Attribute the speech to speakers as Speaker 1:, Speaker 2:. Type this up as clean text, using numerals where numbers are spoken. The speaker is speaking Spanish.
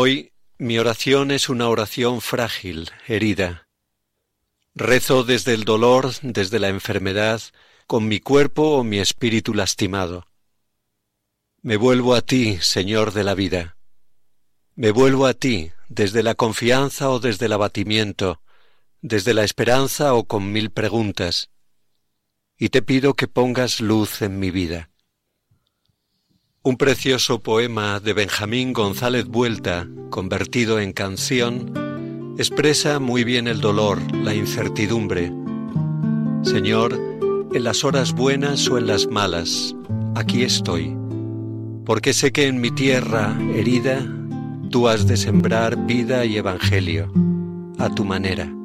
Speaker 1: Hoy mi oración es una oración frágil, herida. Rezo desde el dolor, desde la enfermedad, con mi cuerpo o mi espíritu lastimado. Me vuelvo a ti, Señor de la vida. Me vuelvo a ti, desde la confianza o desde el abatimiento, desde la esperanza o con 1000 preguntas, y te pido que pongas luz en mi vida. Un precioso poema de Benjamín González Vuelta, convertido en canción, expresa muy bien el dolor, la incertidumbre. Señor, en las horas buenas o en las malas, aquí estoy, porque sé que en mi tierra herida tú has de sembrar vida y evangelio, a tu manera.